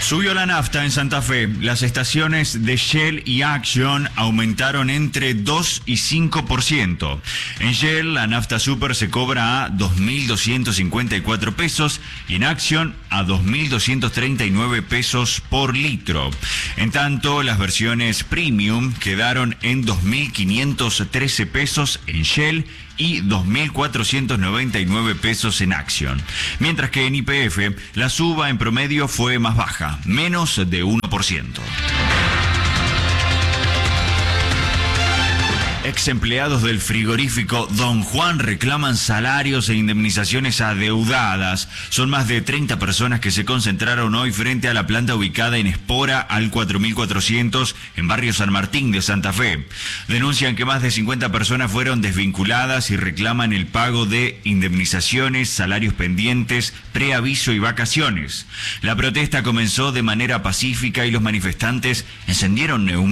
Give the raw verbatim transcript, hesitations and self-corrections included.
Subió la nafta en Santa Fe. Las estaciones de Shell y Action aumentaron entre dos y cinco por ciento. En Shell, la nafta super se cobra a dos mil doscientos cincuenta y cuatro pesos y en Action a dos mil doscientos treinta y nueve pesos por litro. En tanto, las versiones premium quedaron en dos mil quinientos trece pesos en Shell y dos mil cuatrocientos noventa y nueve pesos en Action. Mientras que en Y P F la suba en promedio fue más baja, menos de uno por ciento. Ex empleados del frigorífico Don Juan reclaman salarios e indemnizaciones adeudadas. Son más de treinta personas que se concentraron hoy frente a la planta ubicada en Espora al cuatro mil cuatrocientos en barrio San Martín de Santa Fe. Denuncian que más de cincuenta personas fueron desvinculadas y reclaman el pago de indemnizaciones, salarios pendientes, preaviso y vacaciones. La protesta comenzó de manera pacífica y los manifestantes encendieron neumáticos